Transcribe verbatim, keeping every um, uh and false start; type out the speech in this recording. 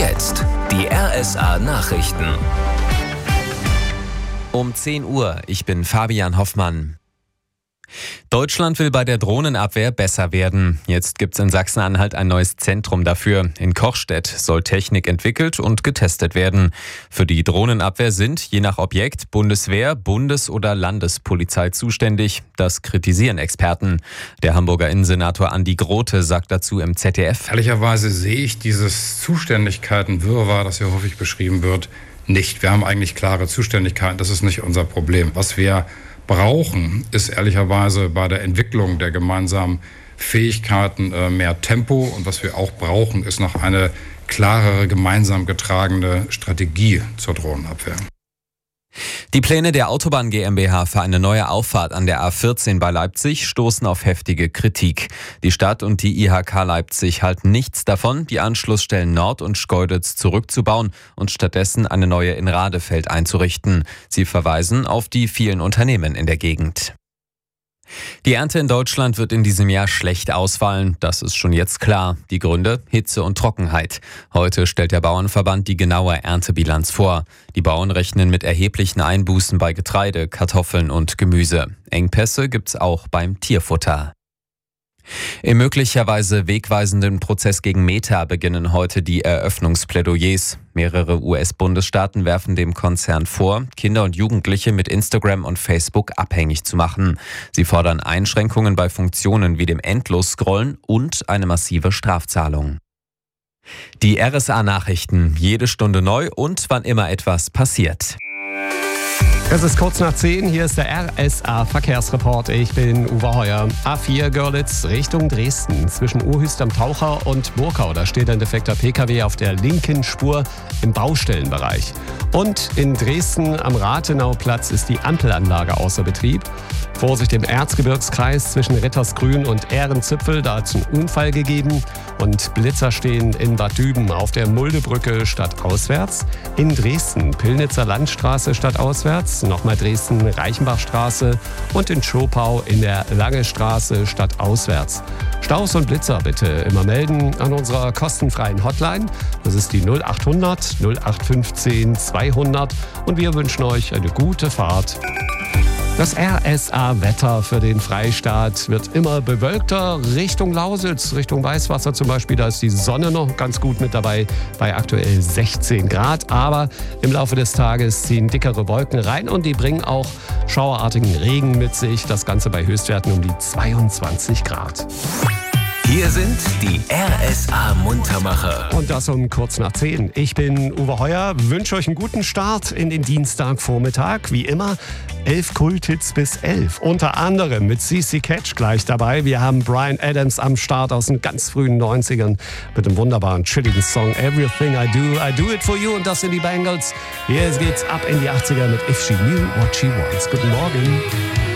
jetzt die R S A-Nachrichten. Um zehn Uhr, ich bin Fabian Hoffmann. Deutschland will bei der Drohnenabwehr besser werden. Jetzt gibt's in Sachsen-Anhalt ein neues Zentrum dafür. In Kochstedt soll Technik entwickelt und getestet werden. Für die Drohnenabwehr sind, je nach Objekt, Bundeswehr, Bundes- oder Landespolizei zuständig. Das kritisieren Experten. Der Hamburger Innensenator Andi Grote sagt dazu im Z D F: Ehrlicherweise sehe ich dieses Zuständigkeiten-Wirrwarr, das hier häufig beschrieben wird, nicht. Wir haben eigentlich klare Zuständigkeiten. Das ist nicht unser Problem. Was wir brauchen, ist ehrlicherweise bei der Entwicklung der gemeinsamen Fähigkeiten äh, mehr Tempo. Und was wir auch brauchen, ist noch eine klarere, gemeinsam getragene Strategie zur Drohnenabwehr. Die Pläne der Autobahn GmbH für eine neue Auffahrt an der A vierzehn bei Leipzig stoßen auf heftige Kritik. Die Stadt und die I H K Leipzig halten nichts davon, die Anschlussstellen Nord und Schkeuditz zurückzubauen und stattdessen eine neue in Radefeld einzurichten. Sie verweisen auf die vielen Unternehmen in der Gegend. Die Ernte in Deutschland wird in diesem Jahr schlecht ausfallen, das ist schon jetzt klar. Die Gründe: Hitze und Trockenheit. Heute stellt der Bauernverband die genaue Erntebilanz vor. Die Bauern rechnen mit erheblichen Einbußen bei Getreide, Kartoffeln und Gemüse. Engpässe gibt's auch beim Tierfutter. Im möglicherweise wegweisenden Prozess gegen Meta beginnen heute die Eröffnungsplädoyers. Mehrere U S-Bundesstaaten werfen dem Konzern vor, Kinder und Jugendliche mit Instagram und Facebook abhängig zu machen. Sie fordern Einschränkungen bei Funktionen wie dem Endlos-Scrollen und eine massive Strafzahlung. Die R S A-Nachrichten, jede Stunde neu und wann immer etwas passiert. Es ist kurz nach zehn, hier ist der R S A-Verkehrsreport. Ich bin Uwe Heuer. A vier Görlitz Richtung Dresden. Zwischen Urhüst am Taucher und Burkau. Da steht ein defekter P K W auf der linken Spur im Baustellenbereich. Und in Dresden am Rathenauplatz ist die Ampelanlage außer Betrieb. Vorsicht im Erzgebirgskreis zwischen Rittersgrün und Ehrenzipfel, da hat es einen Unfall gegeben. Und Blitzer stehen in Bad Düben auf der Muldebrücke stadtauswärts. In Dresden Pillnitzer Landstraße stadtauswärts. Nochmal Dresden Reichenbachstraße. Und in Schopau in der Lange Straße stadtauswärts. Staus und Blitzer bitte immer melden an unserer kostenfreien Hotline. Das ist die null acht hundert null acht fünfzehn zweihundert. Und wir wünschen euch eine gute Fahrt. Das R S A-Wetter für den Freistaat wird immer bewölkter. Richtung Lausitz, Richtung Weißwasser zum Beispiel, da ist die Sonne noch ganz gut mit dabei bei aktuell sechzehn Grad. Aber im Laufe des Tages ziehen dickere Wolken rein und die bringen auch schauerartigen Regen mit sich. Das Ganze bei Höchstwerten um die zweiundzwanzig Grad. Hier sind die R S A-Muntermacher. Und das um kurz nach zehn. Ich bin Uwe Heuer, wünsche euch einen guten Start in den Dienstagvormittag. Wie immer, elf Kulthits bis elf. Unter anderem mit C C Catch gleich dabei. Wir haben Bryan Adams am Start aus den ganz frühen neunzigern mit dem wunderbaren, chilligen Song Everything I Do, I Do It For You. Und das sind die Bangles. Hier geht's ab in die achtziger mit If She Knew What She Wants. Guten Morgen.